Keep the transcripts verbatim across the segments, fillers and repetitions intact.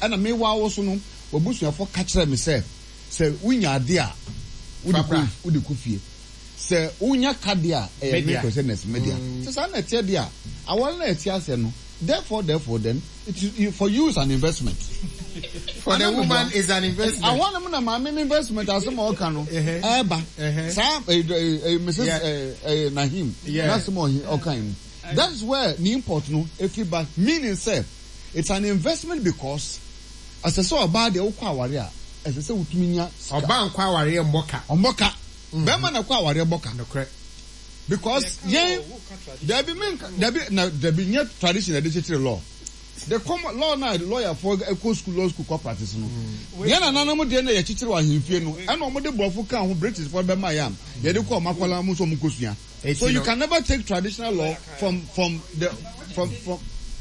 ana me wa wo so no obusuafo ka kire me say say unya ade a wudi ko wudi ko fie say unya kade a e me consciousness media say sa na tie de a awon na tie ase no therefore therefore then it is for you is an investment for the woman is an investment. I want them na ma me investment as mo ka no eba sa Missus Nahim that's mo okan. That's where the import no if you back meaning say it's an investment because as I saw about the okwa aware a as I say utumi nya oba nkwa aware mboka mboka be ma na kwa aware mboka no correct because yen there be men there be na there be new tradition educated law the common law now the lawyer for eco school law school practice no yen na nanam de na ye chichire wa hemfie no e na omo de brofo kan ho british for be ma yam ye de ko makola mu so mu kosua. So you can never take traditional law from from the from from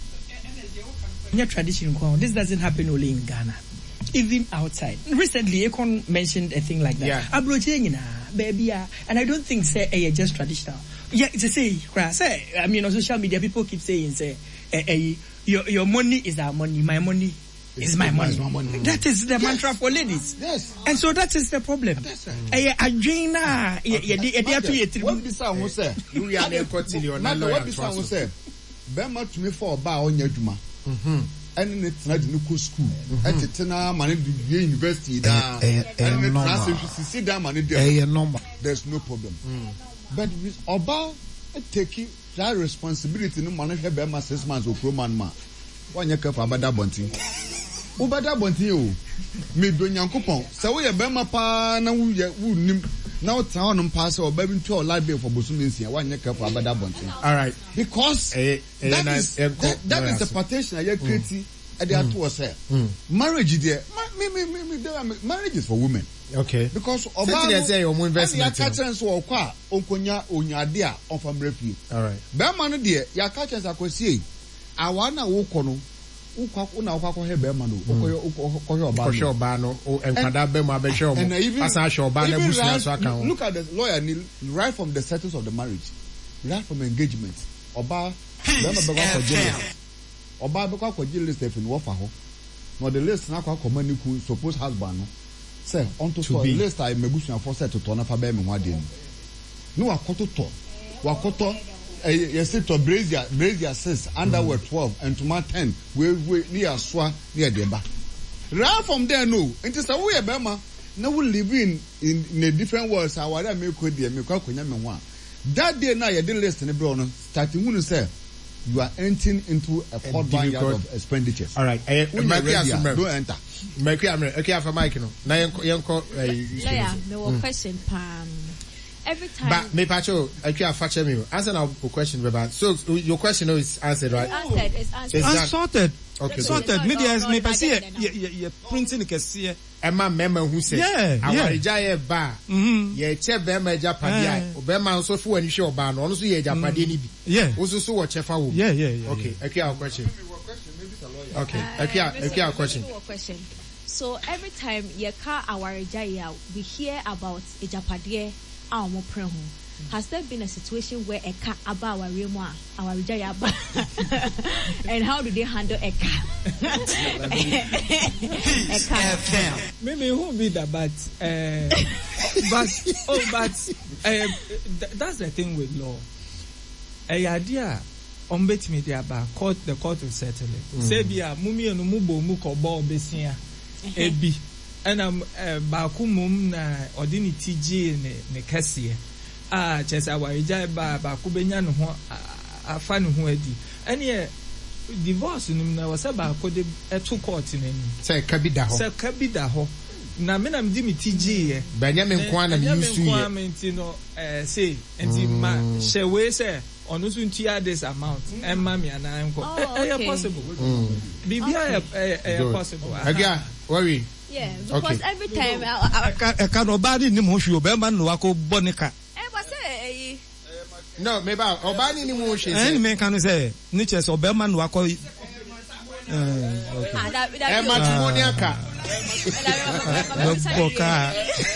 yeah, tradition. This doesn't happen only in Ghana, even outside. Recently, Akon mentioned a thing like that. Yeah. Baby, and I don't think say eh, just traditional. Yeah, it's a say, say. I mean, on social media, people keep saying say, eh, eh, your your money is our money, my money. Is my money. my money. That is the yes. mantra for ladies. Yes. And so that is the problem. Eh, Adrena, eh, eh, they are to yet. What this I will say? You are the continue. Not what this I will say. Bema to me for about on your juma. Mhm. And it's not in school. At the Tena money university da. And the class sit down money there. There's no problem. But with Oba taking that responsibility no money have Bema six months of pro man ma. One year for Abada Bonti. Ubada Bonti o. Me do Nyankopon. So we Bema pa na wu wu nim. Now town on pass or baby to our library for Bosuminsia. One year for Abada Bonti. All right. Because eh, eh, that, is, eh, that, that is the partition I get creating at the two say. Marriage there. Me me me me marriage is for women. Okay. Because of that say your investment. Ya catch so okwa onkonya onyade a on family free. All right. Be man no there ya catch akosie. Awa na wo kɔ no ukwa una ukwa ko hebe ma no ukoyo ukoyo oba no ukoyo oba no enkwada be ma be hwe omo asa hwe oba na busia so aka ho. Look at the lawyer right from the status of the marriage, right from engagement oba be ma be kwa jealous oba be kwa jealous step ni wo fa ho no the list na kwa komani ku suppose husband no say onto for list I mebusia for set to na fa be me ho ade ni no wakoto to wakoto you say to brazier brazier six underwear twelve and toma ten we we near swa near deba right from there no it is a we bema now we live in in, in a different world so where me ko dey me kwa konya me ho that day now you dey list in bro no starting who say you are entering into a quadrillion of expenditures. All right, eh don't enter make am okay afa mic no na yenko yeah no question pam. Every time. But me pacho, I can't fetch me. Answer now a question about. So your question is answered, right? Answered. It's answered. It's sorted. Okay. Sorted. Me there is me pass here. You printing the case. Emma member who says, yeah, yeah. Our jaya ba. Mhm. Ye che bema Japadia. Obema so fu and show ban. Also ye Japadi ni bi. Yeah. Also so what chefa wo. Yeah, yeah, yeah. Okay. Okay, our question. Okay. Okay. Okay, our question. Question. So every time ye ka our jaya, we hear about a Japadia. Has there been a situation where a car about our remwa, our jaya, and how do they handle a car? A car. Maybe who be that, but uh, but oh, but uh, th- that's the thing with law. A idea on bet media ba court the court will settle it. Say be a mumi and mubo muko bo besia ebi. And I'm baku mum na ordini T G ne ne kasiye ah chesa wa ija ba baku benya no ho afa no ho adi ene divorce nim na wasa ba ko de eto court nani say kabida ho say kabida ho na me na mdi mi T G ye Benjamin Kwana na yusu ye Benjamin no eh say enti ma shewe say onu so ntia this amount e ma me ana enko eh possible bibia eh possible again worry. Yeah, because okay. Every time I can obadi ni mo hwe obema no wako bonika. Eh ba say no, me ba obani ni mo hwe. Eh me kan say ni che so obema no wako eh okay. Eh matrimonial ka. Boka.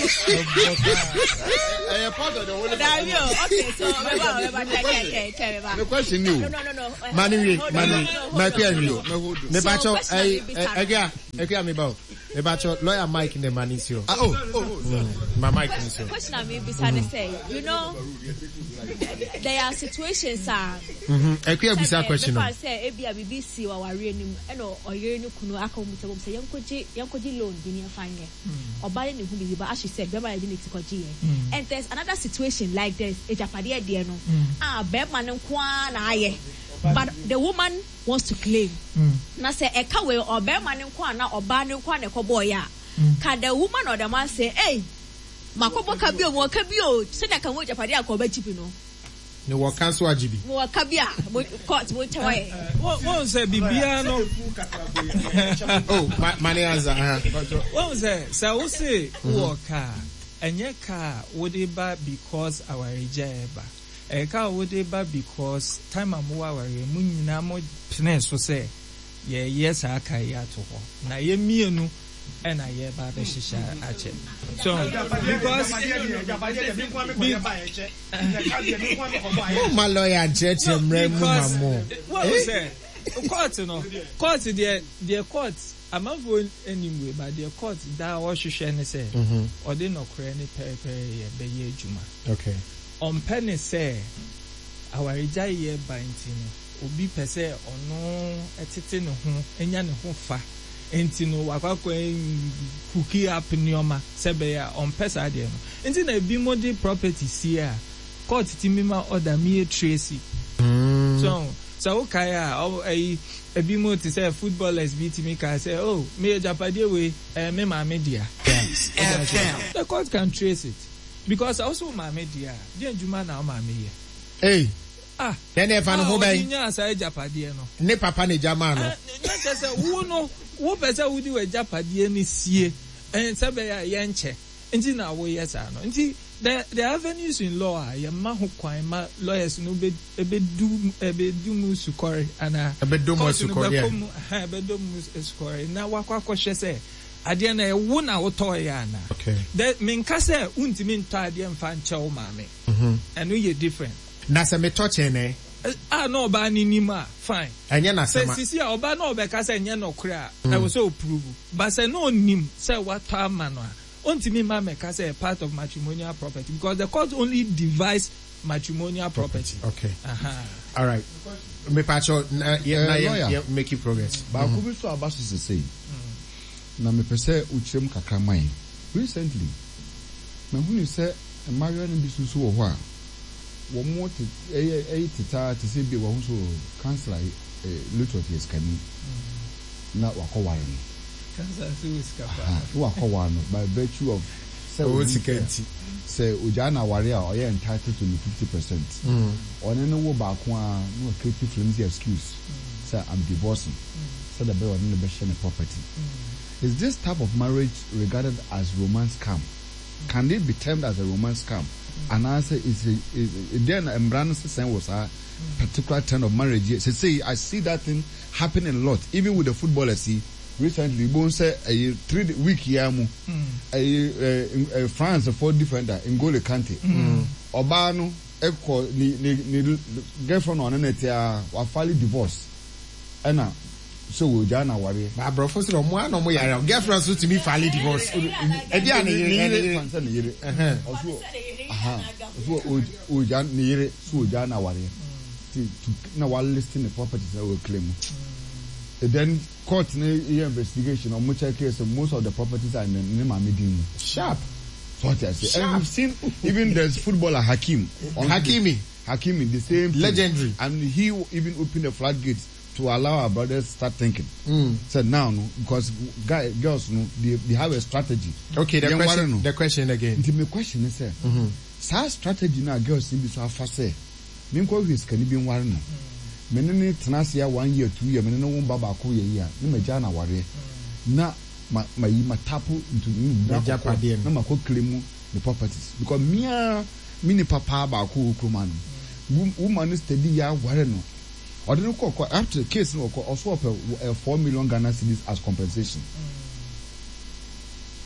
Eh, part of the whole. Okay, so the question you. No, no, no, no. Manu, Manu, my peer, me bacho, I, I, I, me bow. Me bacho, lawyer Mike in the money show. Oh, oh, my mic is so. Question I mean, beside say, you know, there are situations, ah. Mhm. I can't be that question. I say, ebi a B B C or Warrior, no, or you know, Kuno, Ako, say, young Koji, young Koji loan, didn't find it. Or buying who be, but as she said, Bema didn't Koji. And there's another situation like this, a Japadia Diano. Ah, Beman and Kwan, aye. But the woman wants to claim. Na say e ka we or be man nkwa na oba ne nkwa ne koboy ya. Can the woman or the man say, "Hey, makobo ka bi o mo ka bi o, se na kan wo japade akoba chipi no." No work cancel ajibi. Mo ka bi a, court mo chewa. Won say bibia no. Oh, my my answer. Won say say wo say wo ka enye ka wo dey ba because our ejeba. Eka wodeba because time amowa ware mu nyina mo pene so say ye yes aka ya to ho na ye mienu e na ye ba be shisha ache so because oh my lawyer judge mre mu mamo what was say court no court the the court amafo anyway but the court da wo hwehwe ne say or dey no kra ne pepe ye be ye adwuma okay on penny say our ejai banti no obi pese ono etete ne ho enya ne ho fa enti no wakwakwa cookie up nioma sebe ya on pesa de no enti na bi modi property see a court timima order me tracy mm. so so okay ah e ebi mo ti say footballers beat me can say oh me japade we eh me ma media yes the court can trace it. Because also my media, the Juma now my media. Hey, ah, then if I know by Japadiano, ne papa ne Jamano. Who know who better would do a Japadian is here and Sabaya Yanche. And in our way, yes, I know. And see, the avenues in law, Yamahu Quima, lawyers no be a bit doom, a bit doom sukori, and a bit doom sukori, a bit doom sukori. Now, what Quaco say? Adiana wona wotoyana okay that mean kase untimi nto ade mfa nche wo maame mhm and we different na se me touch ene ah no ba ni nima fine enye na se ma sisi oba no be kase enye no kra I was so approve but say no nim say what ama no untimi ma me kase part of matrimonial property because the court only divides matrimonial property okay aha all right me pacho na yeah make progress ba ku bi so abaso se say na me pese uchrem kakramai recently na hunu se Mario no bisusu wo ho a wo mo te eh eh tita te se bi wo ho so councilor eh Lutot yes kani na wakoware no councilor so iskapa wakoware no by virtue of say say ujana ware a oye entitled to fifty percent mm one no wo ba ko a no creative flimsy excuse say I'm divorcing so the boy no be share the property. Is this type of marriage regarded as romance scam? Can it be termed as a romance scam? And answer is, is then Embrace saying was a particular term of marriage. So say I see that thing happening a lot, even with the footballers. See recently, Bon say a three week yamu, a France for defender in N'Golo Kante, Obano, Eko ni ni girlfriend on an etia or finally divorce, Anna. So we jana worry. But bro, first of all, mo no mo yare. Girlfriend so to me finally divorce. E dia na yire, fansa na yire. Eh. Oso. Aha. So o jana na yire, so jana worry. To na wal listing the properties that we claim. And then court na investigation or mo check case most of the properties are in the name Amidin. Sharp. So what I say. And we've seen even there's footballer Hakim. Hakimi. Hakimi the same legendary. And he even opened the floodgates to allow our brothers start thinking. Mm. So now, no, because guy, girls, no, they, they have a strategy. Okay, the Young question, no. the question again. The question is, mm-hmm. Sa strategy now, girls seem to be so fast. Minko is can be one. Menene tenasia one year, two year, menene one baba kuye year. Ni mejana ware. Na ma ma ma tapu into na Japan. Na ma ko claim the properties because me mini papa ba ko kumano. Woman steady ya ware no. Or the after the case no also offer four million Ghana cedis as compensation.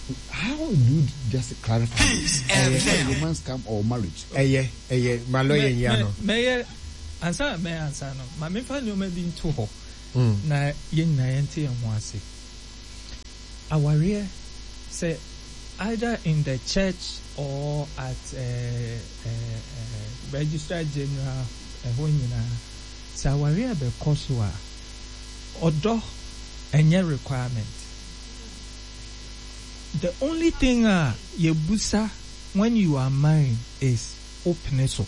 how do you just clarify this? Uh, romance scam or marriage? Eh yeah, eh yeah. My lawyer yano. May answer may answer no. My me fa no me bin to ho. Na yen na yente en ho ase. Aware say either in the church or at uh, uh, uh, registrar general eh ho nyina. Say aware be koso a odo enye requirement. The only thing uh, you busa when you are married is openness,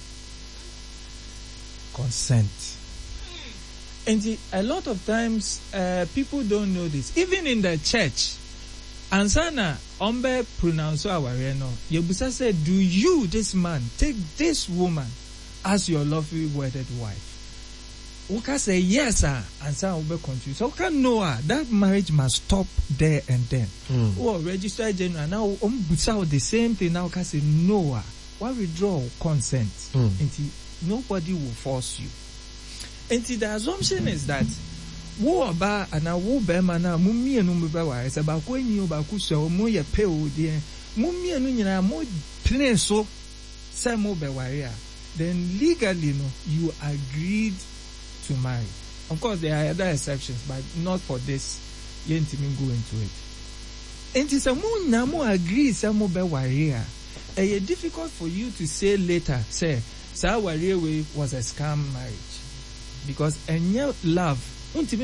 consent. And the, a lot of times uh, people don't know this. Even in the church, ansana ombe pronounce our no. You busa say, do you, this man, take this woman as your lawfully wedded wife? We can say yes, sir, and some will be confused. So, can know that marriage must stop there and then. Mm. Oh, register general now um the same thing. Now can say no. Why withdraw consent? Mm. Until nobody will force you. Until the assumption is that wo ba ana wo be mana mummi enu mbeba wa ese ba ko enyi ba ku so mo ye pe o de mummi enu nyina mo plan so say mo be ware. Then legally no you agreed to marry. Of course, there are other exceptions, but not for this. You ain't even go into it. And it's a moon namo agree some be warrior. It's difficult for you to say later, say, Sa warrior way was a scam marriage. Because any love, you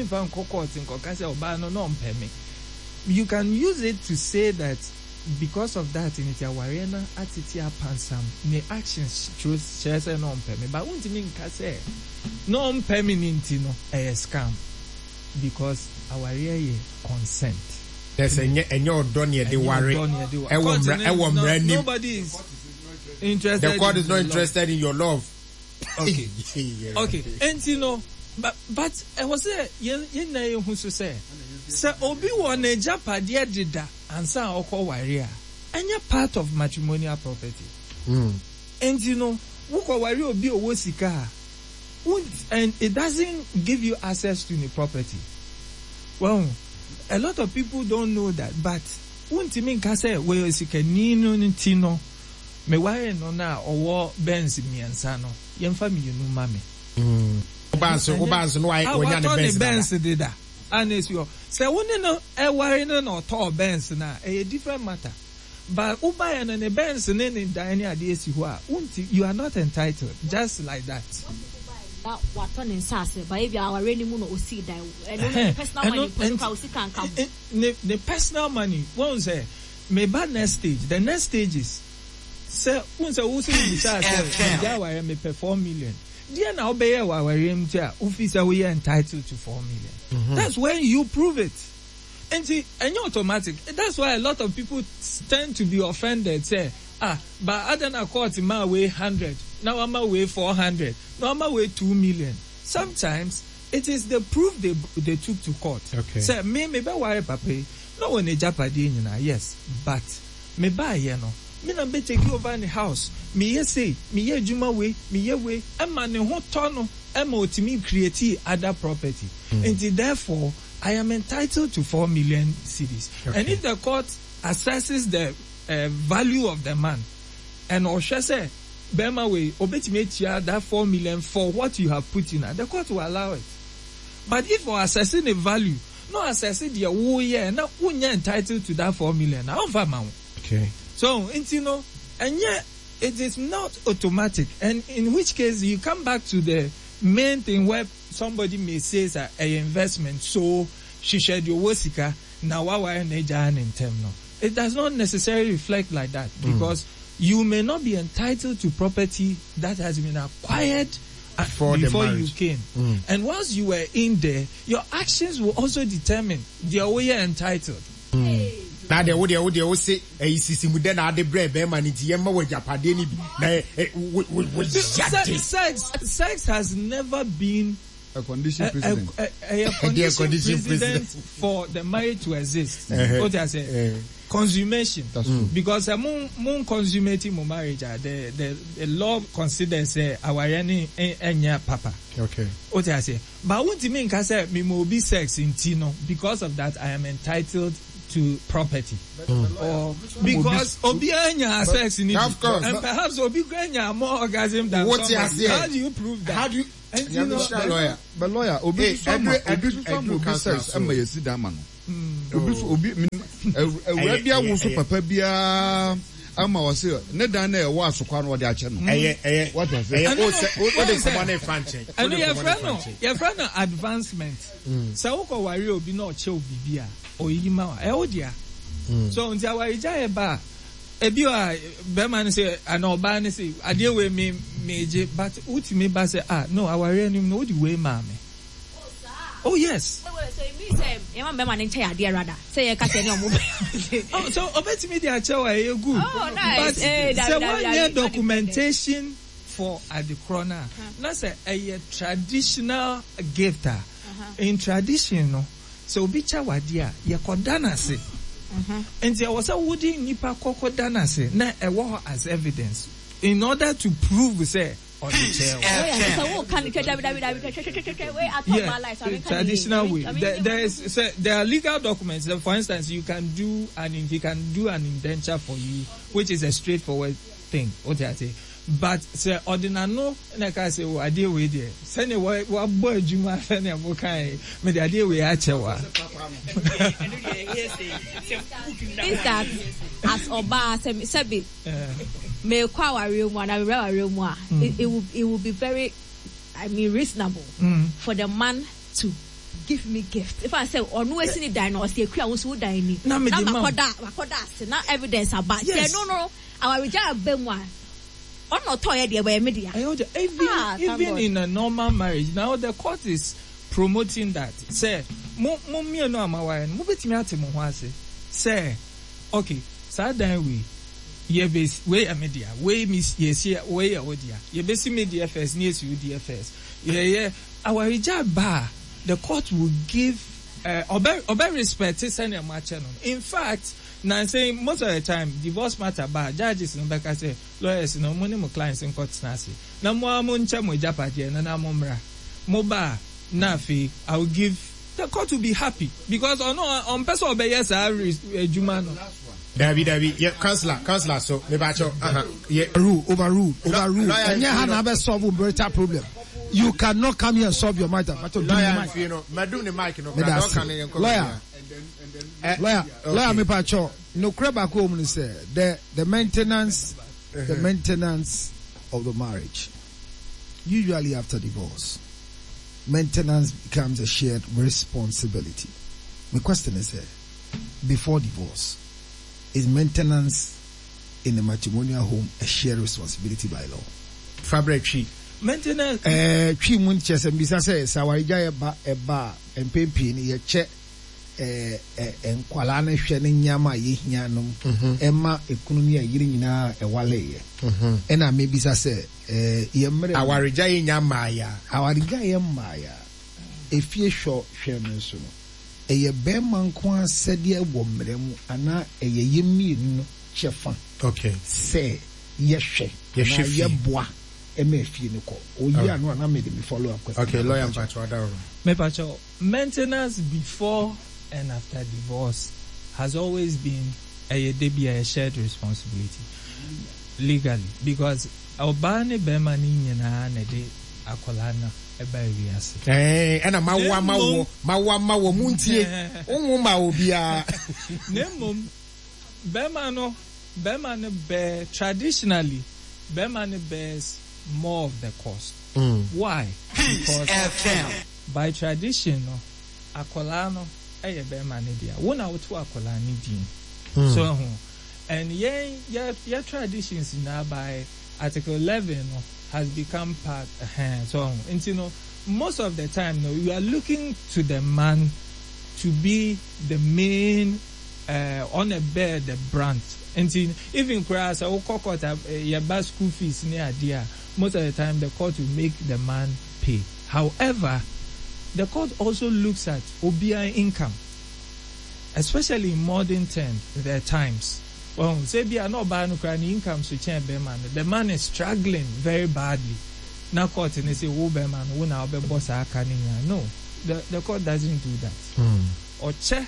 can use it to say that because of that in it warrior atitia pansam ne actions choose shares no pay but won't mean say no permanent no a scam because our real consent. There's a your done here the worry. Nobody is interested. The court is not interested in your love. Okay. Okay. And you know, but but I was there yen yen na who say say obi won a japade dida ansa okọ ware a anya part of matrimonial property. Mm. And you know, wukọ ware obi owo sika and it doesn't give you access to the property. Well, a lot of people don't know that, but won't mean ka say we sika nino ntino me ware no na owo Benz mi ansa no yemfa mi yenu mame. Mm. Obanso obanso no ai onya ne Benz dida. Honest you say woni no e ware no no to Benz na a different matter. But uba and the Benz ne ne dan ade esi ho a you are not entitled just like that. That what on in sase but if you are already mu no osi dan and personal money for osi kan kam. The personal money won't say me ba next stage. The next stage is say won say wo say you say ja ware me pay four million. Dear now be our officer we are entitled to four million. Mm-hmm. That's when you prove it. And see, and you automatic. That's why a lot of people tend to be offended. Say, ah, but I don't court my way hundred. Now I'm away four hundred. Now I'm away two million. Sometimes it is the proof they they took to court. Okay. Say me me be worry papa. No one a japadi na yes, but me buy you know. Me na be take over in the house. Me ye say, me ye juma way, me ye way. Emma ne ho tono. Emma otimi create other property. Mm. And therefore, I am entitled to four million cedis. Okay. And if the court assesses the uh, value of the man, and Osha say, Bema way, obetimi that four million for what you have put in, the court will allow it. But if for assessing the value, no assessing the whole year, now you're entitled to that four million. Now, okay. So, you know, and yet it is not automatic. And in which case you come back to the main thing where somebody may say it's an investment. So she shared your wasika. Now why in term no? It does not necessarily reflect like that because mm. you may not be entitled to property that has been acquired before, before you came. Mm. And once you were in there, your actions will also determine the way you're entitled. Mm. Now they would they would they say eh sisi mu den ade bread be man nti yemma wa japade ni bi na sex sex has never been a condition precedent a, a, a, a condition, condition precedent for the marriage to exist. Uh-huh. What I say uh-huh. Consummation. That's true. Because a moon moon consummating my marriage the the the law considers uh, our any enya papa. Okay. What I say but what do you mean ka say me mo be sex in tino because of that I am entitled to property. Mm. Or because Obianya sex in it. Of course. And perhaps Obianya more orgasm than what somebody. How do you prove that? How do you and you know, but lawyer. But lawyer, Obi some Obi some Obi sex am you see that man. Obi Obi Obi bia wo so papa bia ama wo say ne dan na e wo asokwa no wo de ache no. Eh eh what was it? Eh o say o de come na franchise. And your friend no, your friend no advancement. Say wo ko wari obi na o che obi bia o yi ma wa e o dia. So unti awari ja e ba ebi a be man say ana oba ne say ade we me meje but ultimate ba say ah no awari anim no di we ma me. Oh yes. Wait, wait, so it means um, you want me man tell idea rather. Say you can say no more. Oh, so obeti me dia chewa e good. Oh, nice. But eh, that, so that, one that, year that, documentation for Adekrona. Na say a traditional gift. Uh-huh. In tradition no. So obi chawa dia ye kodana se. Mhm. And there was a woody nipa koko dana se na e wo as evidence in order to prove say on the chair. Yeah, traditional way. There, there is so there are legal documents. For instance, you can do an he can do an indenture for you, which is a straightforward thing. What I say, but say ordinano, like I say, oh, I deal with it. Send it what what boy Juma send it okay. Me the idea we achewa. Is that as Oba Sebi? Me kwa wari one, I wari one. It will it will be very, I mean, reasonable mm. for the man to give me gift. If I say, "Oh no, it's in the dino," or say, "Kria was would die ni." Now, makoda, makoda, not evidence about. Yes. No, no, our reject benwa. Or not toy the way media. Even ah, even in a normal marriage, now the court is promoting that. Say, mo mo me no amawa, mo betimi ate mo ho ase. Say, okay, so that we. Ye base way a media way miss yes here way a odia ye base media first near to D F S yeah yeah our hijab bar the court will give uh obe obe respect send a match channel. In fact now saying most of the time divorce matter bar judges no back say lawyers no money mo clients in court na say na mo amuncha mo japade na na mo mra mo ba na fi I will give the court will be happy because on on person obey yes ejuma no. David, David, yeah, councillor, councillor, so, me bacho, uh-huh, yeah. Rule, overrule, overrule. And you have never solved a better problem. You cannot come here and solve your matter. But lawyer, you know, madam the mic, you know, lawyer, lawyer, lawyer, me bacho, no crab at home, say, the, the maintenance, the maintenance of the marriage. Usually after divorce, maintenance becomes a shared responsibility. My question is, uh, before divorce, is maintenance in a matrimonial home a shared responsibility by law? Fabric tree. Maintenance. Eh, tree mun chess and bisa says, Sawarija eba eba and pimpin, ye check eh, and qualana shedding yama ye yanum, Emma, economy a yirina a wale. And I maybe say, eh, our Rijaya Maya, our Rijaya Maya, a fear short sherman soon. Eye beman kwa sɛdeɛ wɔ mmerɛ mu ana eye yemi no chefa okay say yehwɛ yehwɛ yeboa ema afie no kɔ oyi anu ana me de me follow up question. Okay, lawyer Mpacho Adaro. Me Pacho, maintenance before and after divorce has always been a debi a shared responsibility legally because obane bema ni nyina na de akolana. Eh, and a mawa mawo, mawa mawo muntie, omo mawo bia. Nemum, Bemano, Bemano bear traditionally, Bemano bears more of the cost. Mm. Why? Because by tradition, akolano, eh, Bemano dia. One out to akolani din. So, and yeah, yeah, yeah, traditions now by Article eleven. Has become part of uh, so and you know most of the time no you are looking to the man to be the main uh, on a bed the brand and you know, even class or court uh, your bus school fees near dear most of the time the court will make the man pay. However, the court also looks at O B I income, especially in modern terms, their times. Well, say be no bad no crying income to change man. The man is struggling very badly. Now court and they say, "Oh, man, when our boss are canning." No, the the court doesn't do that. Mm. Or che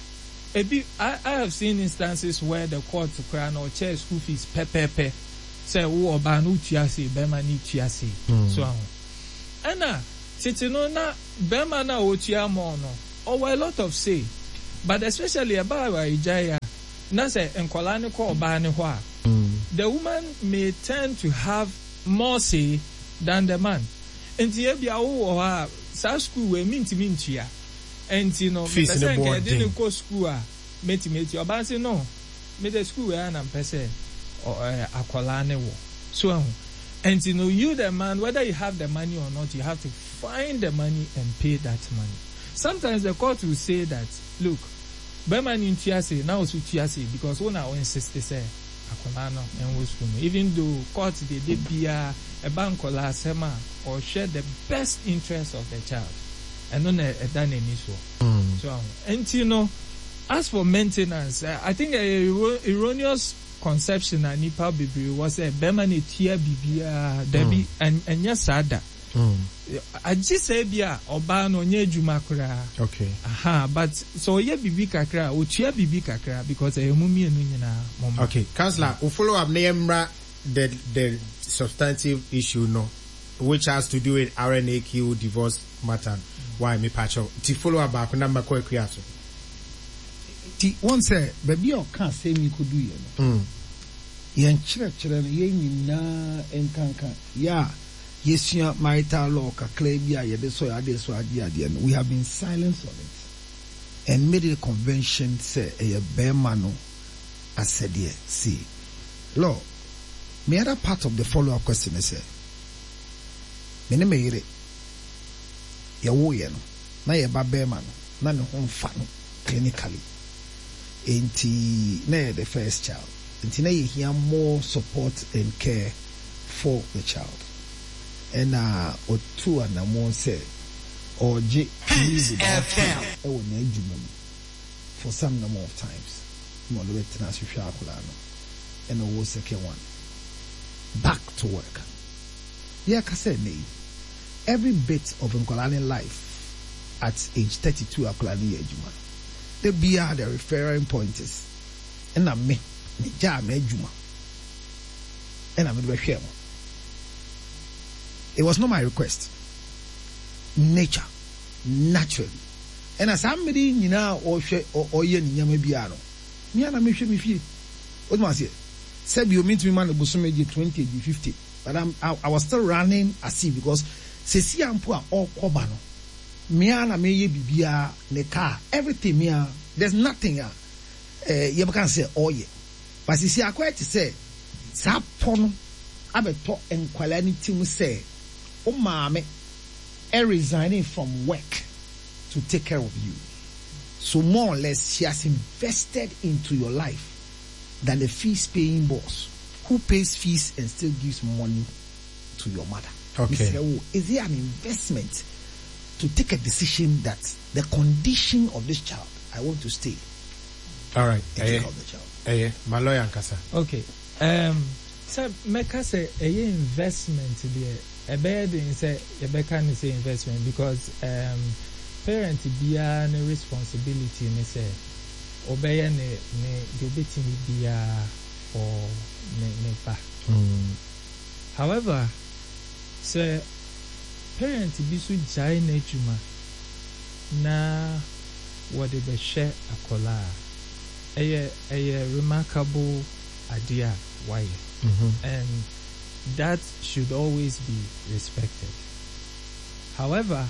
ebi I, I have seen instances where the court cry no chair school fees pe pe pe say wo oba no tuase be ma ni tuase so ahụ ana titi no na be ma na o tua mo no or a lot of say but especially about Ijaya na say enkola ne ko oba ne ho a the woman may tend to have more say than the man enti e bia wo ho a sa school we minti mintia enti no me say ke dey no go school a meti meti oba say no me the school we na pese akola ne wo so ahụ enti no you the man whether you have the money or not you have to find the money and pay that money. Sometimes the court will say that look Berman in Tiase now to Tiase because one our insist say akola no en wo school even though court they did be a bank kola sema or share the best interest of the child and no e dan any so so and you know as for maintenance uh, I think a erroneous conception and nipa bibi was a Berman tia bibia debi and and yes sada I just say bia oba no nye adwuma kra okay aha but so ye bibi kakra o tia bibi kakra because e mu mienu nyina mom okay counselor we follow up na yemra the the substantive issue no which has to do with R N A Q divorce matter why me patcho ti follow up back na makwa akuaso ti one say baby o kan say me could do you mm yen chire chire no yen nyina enkanka ya Yesia marital law kakla bia ye de so ya de so ade ade no we have been silent on it and made a convention say a bema no asede see law me other part of the follow up question is say me ne me yire ye wo ye no na ye ba bema no na ne ho mfa no clinically enti na the first child enti na ye hear more support and care for the child. And uh or two and one say or J for some number of times. More the wetness and the second one. Back to work. Yeah, I said me. Every bit of Nkolani life at age thirty-two Akolani Ejuma. The B R the referring point is and I'm me me ja me Ejuma. And I'm the share. It was not my request. Nature, naturally. And as somebody you know or or ye nyame biano. Me ana me hwe me fie. What must say? Said you meet me man bosomeji twenty fifty. But I'm I, I was still running as if because se si ampo a all koba no. Me ana me ye bibia ne car everything me there's nothing uh eh you can say oh yeah. But se si akwa to say sa pono abeto enkwala ni tim say o maame e resigning from work to take care of you. So more or less she has invested into your life than a fees paying boss who pays fees and still gives money to your mother. Okay. Say, oh, is there an investment to take a decision that the condition of this child, I want to stay. All right. And take care of the child. Eh, my lawyer Nkasa. Okay. Um, so Meka say a investment there. A bad thing say a can say investment because um parent be a responsibility ne say obey ne ne the be a for ne ne ba. However, say parent be so jai na juma na what they be share akola. A a remarkable idea why mm-hmm. and that should always be respected. However,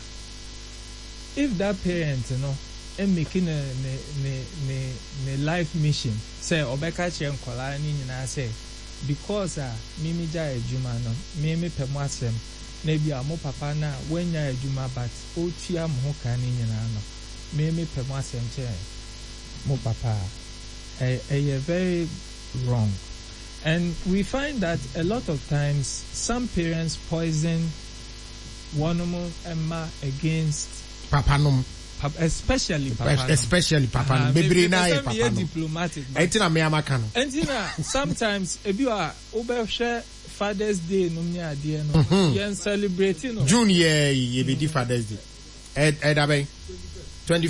if that parent, you know, is making a ne, ne, ne, ne life mission, say, Obeka Chen Kolani, and say, because uh, Mimi Jaya Juma, no, Mimi Pemasem, maybe a mo papa na, when ya Juma, but Otia Mohokani, no, Mimi Pemasem, mo papa, a, a very wrong. And we find that a lot of times some parents poison one Emma against Papanum, especially Papa, especially Papa. Maybe na Papa. Diplomatic. Aitina me amakano. And you know, sometimes if you are overshare Father's Day, no me idea no, you celebrating no. June ye ye be Father's Day. Ed Ed Abe, twenty first.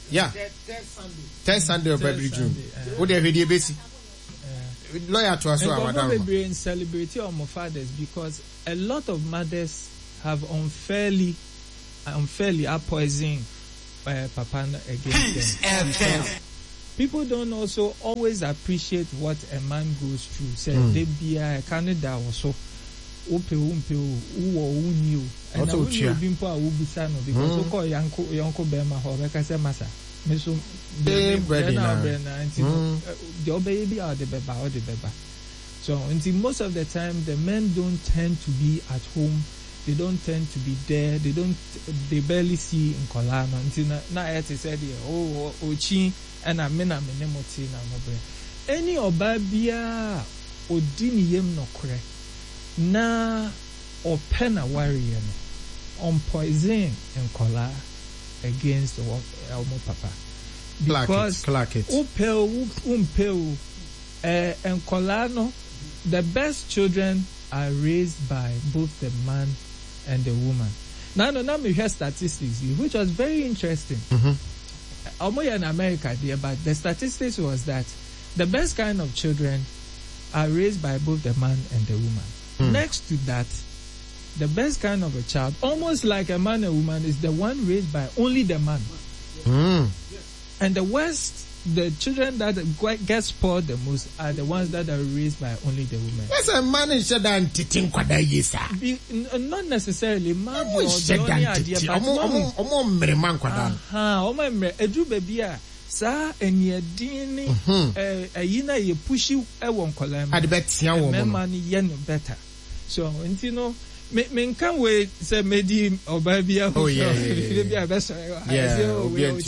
Yeah. Third Sunday of every June. What they ready basi? Lawyer to us our madam. We celebrate our fathers because a lot of mothers have unfairly unfairly are poisoning uh, papa against them. People don't also always appreciate what a man goes through. Say mm. they be a Canada also. Ope umpe uwo unyu. And I will be po a ubisano because oko yanko yanko bema ho beka se masa. Me so the bread na the baby or the beba or the beba. So until most of the time the men don't tend to be at home. They don't tend to be there. They don't. They barely see in Kolano until na na it said oh ochi and I mean I mean moti na mobre. Any obabia odini yem no kre na opena warrior on poison in Kola against Elmo Papa because upel umpel eh and Kolano the best children are raised by both the man and the woman. Now, no, now we hear statistics, which was very interesting. Mm-hmm. Almost in America, there, but the statistics was that the best kind of children are raised by both the man and the woman. Mm. Next to that, the best kind of a child, almost like a man and woman, is the one raised by only the man. Mm. And the worst, the children that get spoiled the most are the ones that are raised by only the women. Yes, a man is than titin kwada yesa. Not necessarily man or the only idea, but omo mre man kwada. Aha, omo mre edu baby a sa enye din eh ayina ye pushi e won kolam. Ade betia wo mo. Man ye no better. So, you know, me me can wait say medi obabia. Oh yeah, yeah, yeah. Yeah, best. Yeah,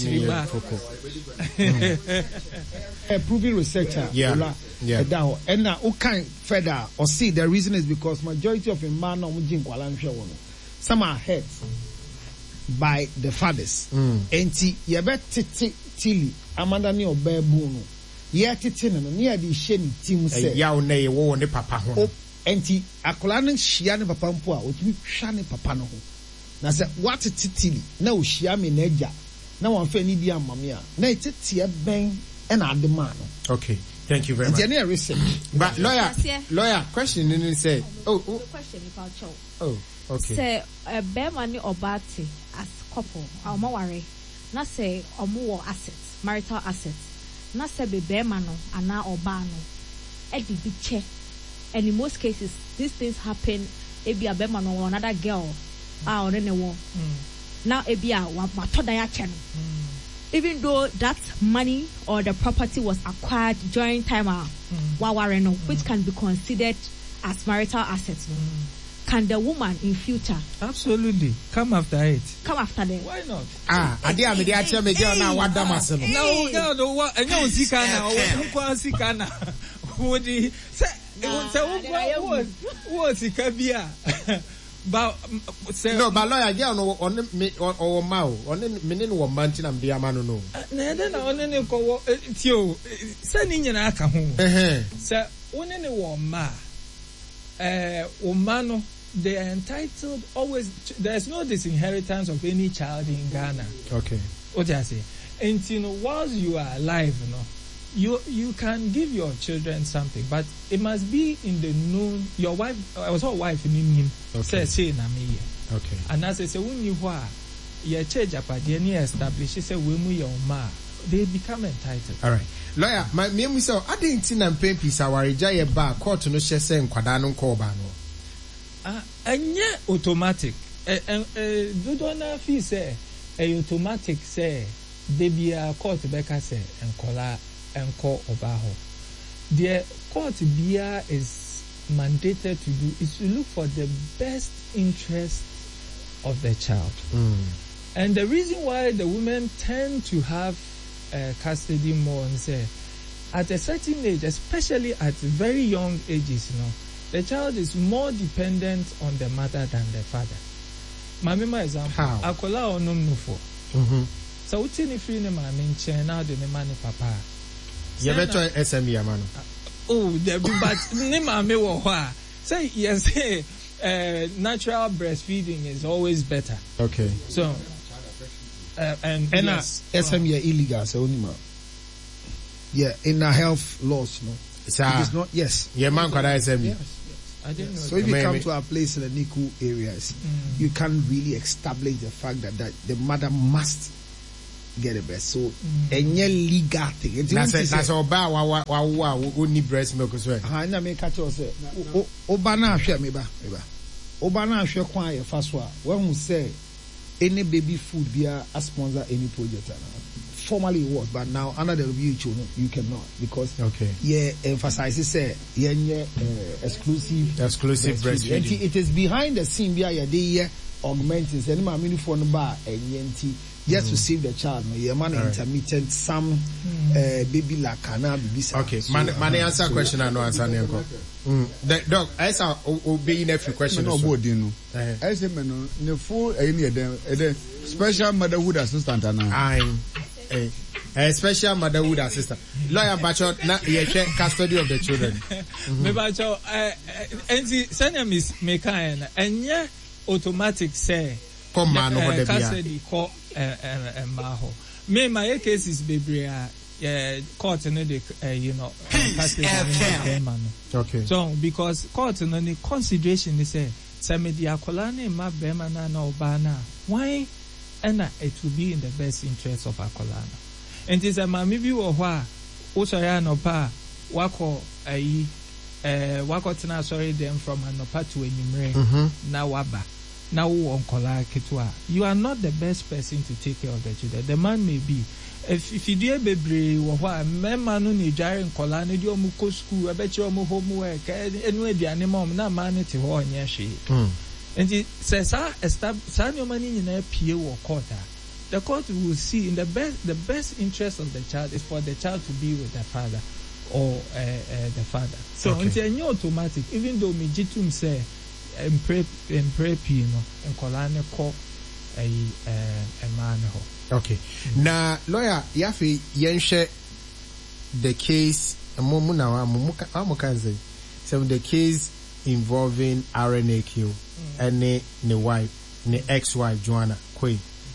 a proven researcher. Yeah, yeah. And now, who can further or see the reason is because majority of a man on Jim Kwalan some are hurt by the fathers. And you bet Tilly, Amanda ni obebuno. Yet it's in near the shame team say, Yaw nay, wo ne papa. Enti akola no hia ne papa mpo a otumi hwa ne papa no ho na se what titili na o hia me na agya na won fa ni di amame a na titi e ben e na ade ma no. Okay, thank you very much. Enti research but lawyer lawyer question ni say oh, oh question about chow. Oh okay, say e be ma ni obati as couple omo ware na say omo wo assets, marital assets na say be be ma no ana oba no e di bi che. And in most cases, these things happen. Ebi a bema no another girl. Ah, or anyone. Now ebi a wa matoda channel. Even though that money or the property was acquired during time ah wawareno, which can be considered as marital assets. Mm. Can the woman in future? Absolutely. Come after it. Come after them. Why not? Ah, adi a me di acha me girl na wada maseno. No, no, no. What? Enyo sika na. Ukwa sika na. Wodi say. So what was it kabia? But no, but lawyer girl no on me or mau on me no one mantin am dia manu no. Na den na on ne ko tio say ni nyina aka ho. Eh say one ne wo ma eh o ma no they are entitled always. There's no disinheritance of any child in Ghana. Okay. What I say? And you know, whilst you are alive, you know, you you can give your children something, but it must be in the known. Your wife, I was her wife in him. Say say na me. Okay. And as I say, when you are, your church apadi any established, she say we mu your ma. They become entitled. All right, lawyer. My me we say I didn't see na pen piece awarija ye ba court no she say nkwada no nko ba no. Ah, anya automatic. Eh eh do do na fi say eh automatic say they be a court beka say enkola enko obaho. The court bia is mandated to do is to look for the best interest of the child. Mm. And the reason why the women tend to have uh, custody more and say at a certain age, especially at very young ages, you know, the child is more dependent on the mother than the father. Mamima example, how? Akola onum nufo. Mhm. So uti ni free ni mama nche now the mama ni papa. You better S M E amano. Oh, there be but ni mama wo ho. Say yes, say uh, natural breastfeeding is always better. Okay. So Uh, and and yes, S M E illegal, so only yeah, in our health laws, no, it's it is not. Yes, yeah, man, could S M E. Yes, yes. I didn't know. So if you Maybe. come to our place in the Niku areas, Mm. you can't really establish the fact that, that the mother must get a breast. So any legal thing. It That's won't it. say- That's all bad. Wow, wow, wow, wow. We need breast milk as well. Ah, na me catch us say oba na ahwe me ba me ba oba na ahwe kwan ye fa so a when who say any baby food bia a sponsor any project ana formally it was, but now under the W H O no, you cannot because Okay. yeah emphasize say yeah uh, exclusive Exclusive breastfeeding. breastfeeding. It is behind the scene bia yeah dey here augmenting say any ma me for no ba enye just to save the child no yeah man All right. intermittent some uh, baby like kana baby sa. Okay, So, man, uh, man, answer so- question and no answer. Nenko. Mm. The, doc, I saw obeying every question. no also. body no Eh. I say me no ne full eh ne dem eh special motherhood assistant ana I'm a, a special motherhood assistant. Lawyer Bachot, na yehwe custody of the children. Me ba cho eh enti senior miss mekaen enye automatic say Come man over the bia. custody call eh eh ma ho. Me my cases bebre a eh court no dey you know custody no man. Okay. So because court no ni consideration is say say me di akola na ma be ma na na oba na why and it will be in the best interest of akola na. And is a mami bi wo ho a wo so ya no pa wako ayi eh wako tena sorry them from anopa to enimre Mhm. na waba na wo onkola ketwa. You are not the best person to take care of the children. The man may be if if you do bebre wo ho a mema no na dware nkola na di omu ko school abechi omu homework enu aduane mom na ma ne te ho onye hwe. Mm. And say sa sa no mani nyina pie wo court a the court will see in the best the best interest of the child is for the child to be with the father or uh, uh, the father. So Okay. until any automatic, even though me jitum say impre impre pi no enkola ne ko ai a man ho. Okay. Now, lawyer, yafe yenhwe the case mo mu na wa mo mo kan say so the case involving R N A Q and ne ne wife, ne ex-wife Joanna Quay.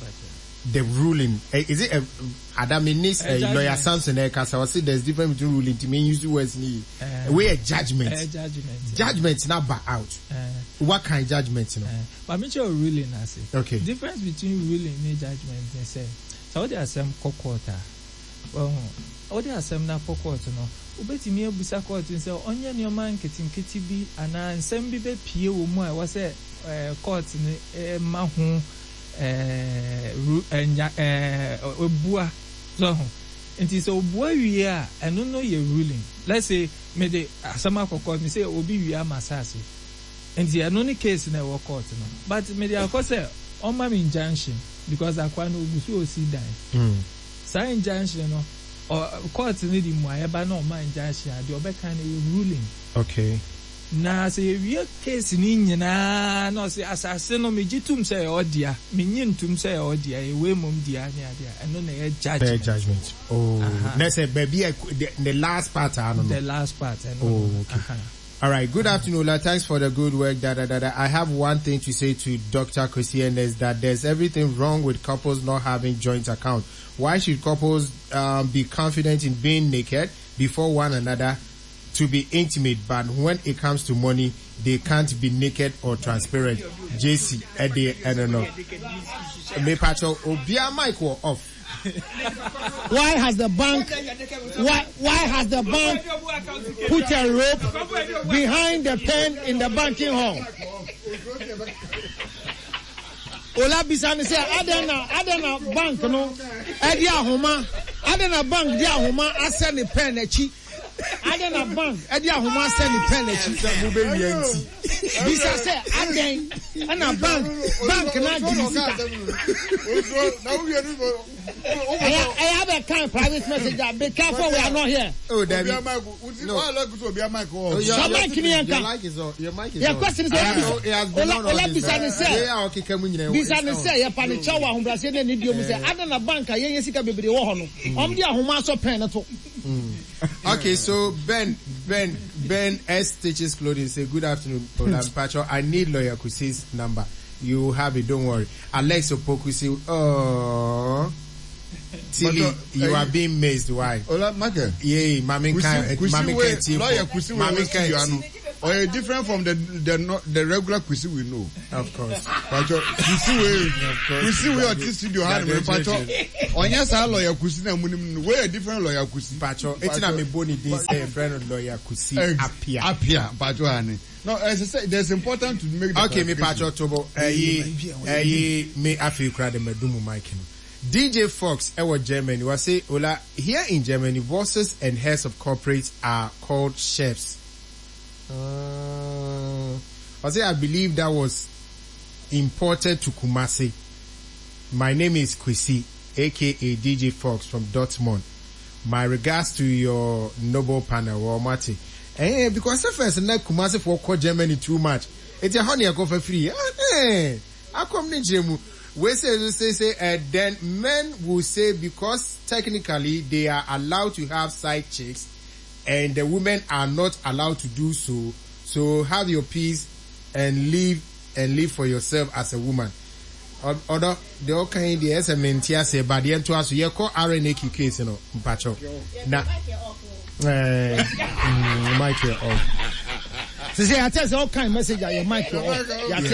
The ruling eh, is it a Adaminis A a lawyer judgment. Samson Ekasa was it there's difference between ruling to mean use words ni Uh, we a judgment. Uh, judgment. Judgment not back out. Uh, What kind of judgment you know? uh, but me sure ruling I say. Okay. Difference between ruling and judgment they say. So they are some court. Well, all they are some na court no. Ubetimi abusa court say onye nneoma nketinketi bi ana nsem bi be pie wo mu a wo say court ni ma ho eh ru enya eh obua so ho nti so obua wie a eno no ye ruling. Let's say me de asama court me say obi wie amasase nti eno ni case na wo court no but me de akọ say on ma injunction because akwa no obusu osi dan Mm. sa injunction no or court ni di mu ayeba na o ma injunction ade obeka na ruling Okay. na say wie case ni nyina na say asase no me gitum say odia me nyintum say odia e we mum dia nya dia eno na ye Fair judgment judgment. Oh, Uh-huh. let's say baby the, the last part I don't know. the last part eno Oh, okay. uh-huh. All right. Good afternoon, Ola. Thanks for the good work. Da, da, da, da. I have one thing to say to Doctor Christian is that there's everything wrong with couples not having joint account. Why should couples um, be confident in being naked before one another to be intimate, but when it comes to money, they can't be naked or transparent? J C, Eddie, I don't know. Me pacho, Obia Mike were off. Why has the bank why why has the bank put a rope behind the pen in the banking hall? Ola Bisani say Adena Adena bank no Edi ahoma Adena bank di ahoma asend the pen echi Adena bank Edi ahoma asend the pen echi Bisa say Aden ana bank bank na jiri I, I have a kind of private message that be careful we are not here. Oh, Debbie. no Oh, your, Some your, mic your, ni your yanka. mic is on. Your mic is Your on. question is I that know it has been Ola on all Ola this Bisani time. say Yeah, okay, come in there. Bisani It's say ya panicha wa ahombrase na ni dio mu say Adena bank a yen sika bebre wo ho no. Om di ahoma so pen to. on. Okay, so Ben, Ben, Ben S Stitches Clothing say, good afternoon, Ola Pacho. I need Lawyer Kusi's number. You have it, don't worry. Alex Opoku say, oh, Tilly, But, uh, you uh, are being missed. Why? Ola Michael. Yeah, Mami can, Mami can, lawyer Kusi Mami can, or different from the the not the regular Kusi we know. of course. But Kusi we, Kusi we at this studio had me pacho. Onya sa lawyer Kusi na munim we a different lawyer Kusi. Pacho, it's not me boni din say friend of lawyer Kusi appear. Appear, pacho ane. No, as I said, it's important to make the Okay, me Pacho Tobo, eh, eh, me afi krade me dumu mic no. D J Fox, ewa Germany, was say, Ola, here in Germany, bosses and heads of corporates are called chefs. Uh, I say, I believe that was imported to Kumasi. My name is Kwesi, aka D J Fox from Dortmund. My regards to your noble panel, Walmati. Eh, because at first, not Kumasi for call Germany too much. It's a honey, I go for free. Eh, I come to Jemu. We say, we say, say, uh, then men will say because technically they are allowed to have side chicks and the women are not allowed to do so. So have your peace and live and live for yourself as a woman. Other, the all kind of S M N T S say, but the end to us, you call R N A Q case, you know, Pacho. Now, eh, mic off. So say, I tell you all kind of message at your mic.